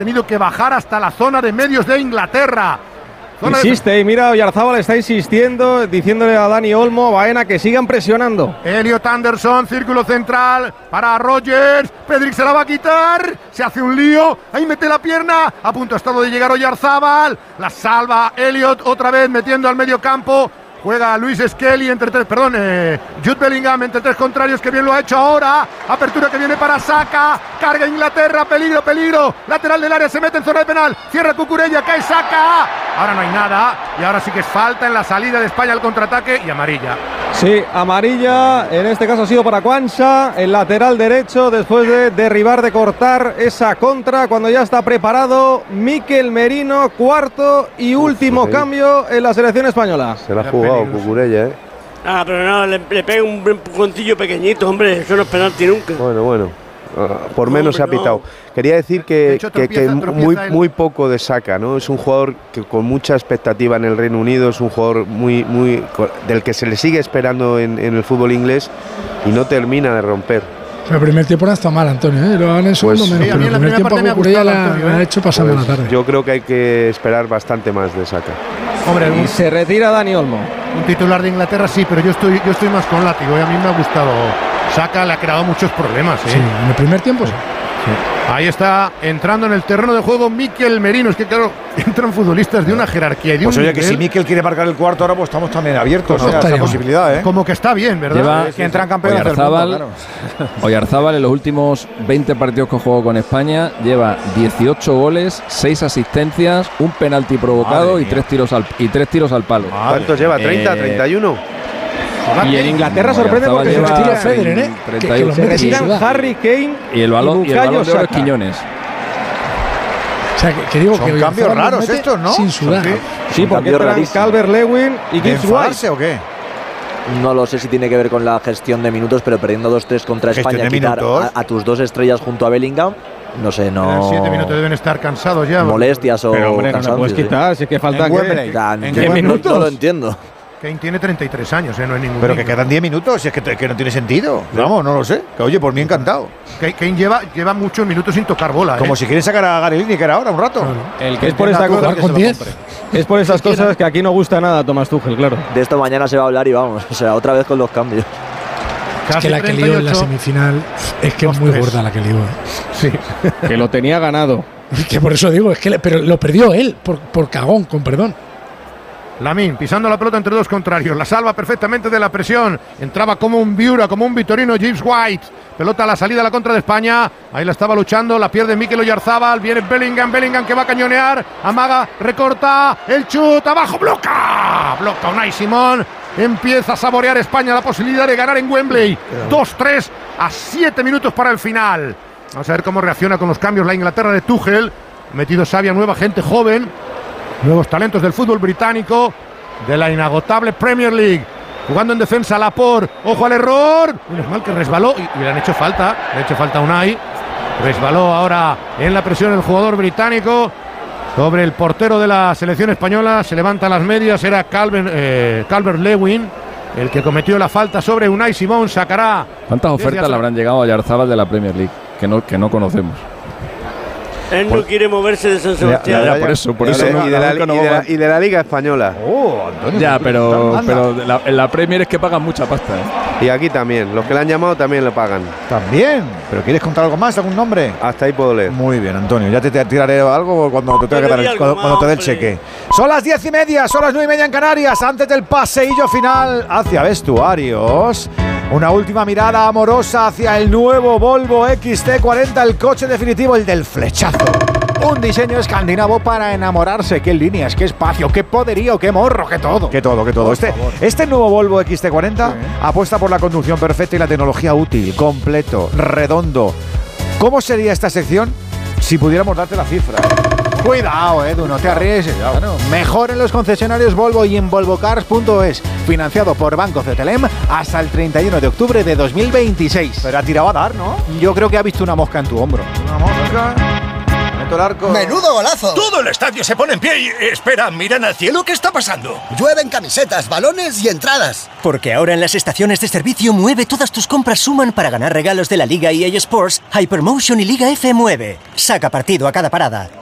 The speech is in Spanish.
tenido que bajar hasta la zona de medios de Inglaterra. Insiste, y mira, Oyarzábal está insistiendo, diciéndole a Dani Olmo, Baena, que sigan presionando. Elliot Anderson, círculo central para Rodgers. Pedrick se la va a quitar, se hace un lío, ahí mete la pierna, a punto ha estado de llegar Oyarzábal, la salva Elliot otra vez metiendo al medio campo. Juega Luis Skelly Jude Bellingham entre tres contrarios, que bien lo ha hecho ahora. Apertura que viene para Saka. Carga Inglaterra, peligro, peligro. Lateral del área, se mete en zona de penal. Cierra Cucurella, cae Saka. Ahora no hay nada. Y ahora sí que es falta en la salida de España al contraataque y amarilla. Sí, amarilla. En este caso ha sido para Quansah, el lateral derecho, después de derribar, de cortar esa contra, cuando ya está preparado Mikel Merino, cuarto y último cambio en la selección española. Se la ha jugado Cucurella, pero no, le pega un empujoncillo pequeñito, hombre, eso no es penalti nunca. Bueno. Por menos se ha pitado. Quería decir que muy poco de Saka, ¿no? Es un jugador que con mucha expectativa en el Reino Unido, es un jugador muy del que se le sigue esperando en el fútbol inglés y no termina de romper. El primer tiempo no está mal, Antonio, ¿eh? Lo hagan en segundo menos, pero el primer tiempo a Cucurella le ha hecho pasar buena tarde. Yo creo que hay que esperar bastante más de Saka. Hombre, y se retira Dani Olmo. Un titular de Inglaterra sí, pero yo estoy más con látigo, a mí me ha gustado. Saka le ha creado muchos problemas, Sí, en el primer tiempo sí. Ahí está entrando en el terreno de juego Mikel Merino. Es que claro, entran futbolistas de una jerarquía y de pues un oye, nivel. que si Mikel quiere marcar el cuarto ahora, pues estamos también abiertos a esa posibilidad, ¿eh? Como que está bien, ¿verdad? Es que entran campeones del mundo, claro. Oyarzábal en los últimos 20 partidos que jugó con España lleva 18 goles, 6 asistencias, un penalti provocado y 3 tiros al palo. ¿Cuántos lleva? ¿30, 31? Y en Inglaterra sorprende porque el estilo Federer, ¿eh? Que se retiran Harry Kane y el balón de oro es Quiñones. O sea, que digo son que cambios raros estos, ¿no? Sin sudar. Sí, porque entran Calvert-Lewin y Gibbs White. ¿O qué? No lo sé si tiene que ver con la gestión de minutos, pero perdiendo 2-3 contra España, quitar a tus dos estrellas junto a Bellingham, no sé, no. 7 minutos deben estar cansados ya. Molestias o pero, hombre, no puedes quitar, si es que faltan ¿En qué minutos? No lo entiendo. Kane tiene 33 años, no es ningún. Pero que quedan 10 minutos, si es que no tiene sentido. Vamos, no lo sé. Que oye, por mí encantado. Kane lleva muchos minutos sin tocar bola. Como si quieren sacar a Gary Lineker ahora un rato. El que es por esta cosa con 10. Es por esas cosas que aquí no gusta nada a Thomas Tuchel, claro. De esto mañana se va a hablar y vamos, o sea, otra vez con los cambios. Es que la que lió en la semifinal es que es muy gorda la que lió. Sí. Que lo tenía ganado. Que por eso digo, es que pero lo perdió él, por cagón, con perdón. Lamine pisando la pelota entre dos contrarios, la salva perfectamente de la presión, entraba como un Viura, como un Vitorino Gibbs White, pelota a la salida a la contra de España, ahí la estaba luchando, la pierde Mikel Oyarzábal, viene Bellingham que va a cañonear, amaga, recorta, el chut, abajo, bloca Unai Simón, empieza a saborear España la posibilidad de ganar en Wembley, 2-3 a 7 minutos para el final. Vamos a ver cómo reacciona con los cambios la Inglaterra de Tuchel, metido Sabia, nueva gente joven, nuevos talentos del fútbol británico, de la inagotable Premier League. Jugando en defensa Laporte, ojo al error. Menos mal que resbaló y le han hecho falta. Le ha hecho falta a Unai. Resbaló ahora en la presión el jugador británico sobre el portero de la selección española. Se levanta las medias. Era Calvert-Lewin el que cometió la falta sobre Unai Simón. Sacará. ¿Cuántas ofertas le habrán llegado a Oyarzábal de la Premier League que no conocemos? Él no quiere moverse de San Sebastián. Ya, por eso y de la Liga Española. Antonio, ya, pero en la Premier es que pagan mucha pasta. Y aquí también, los que le han llamado también le pagan. También. ¿Pero quieres contar algo más, algún nombre? Hasta ahí puedo leer. Muy bien, Antonio. Ya te tiraré algo cuando te tenga que dar cuando te dé el cheque. Son las 10:30, son las 9:30 en Canarias. Antes del paseillo final hacia vestuarios. Una última mirada amorosa hacia el nuevo Volvo XC40, el coche definitivo, el del flechazo. Un diseño escandinavo para enamorarse. Qué líneas, qué espacio, qué poderío, qué morro, qué todo. Qué todo. Este nuevo Volvo XC40 apuesta por la conducción perfecta y la tecnología útil, completo, redondo. ¿Cómo sería esta sección si pudiéramos darte la cifra? Cuidado, Edu, no te arriesgues. Claro. Mejor en los concesionarios Volvo y en volvocars.es. Financiado por Banco Cetelem hasta el 31 de octubre de 2026. Pero ha tirado a dar, ¿no? Yo creo que ha visto una mosca en tu hombro. Una mosca. alto el arco. ¡Menudo golazo! Todo el estadio se pone en pie y... Espera, miran al cielo, ¿qué está pasando? Llueven camisetas, balones y entradas. Porque ahora en las estaciones de servicio Mueve todas tus compras suman para ganar regalos de la Liga EA Sports, Hypermotion y Liga F9. Saca partido a cada parada.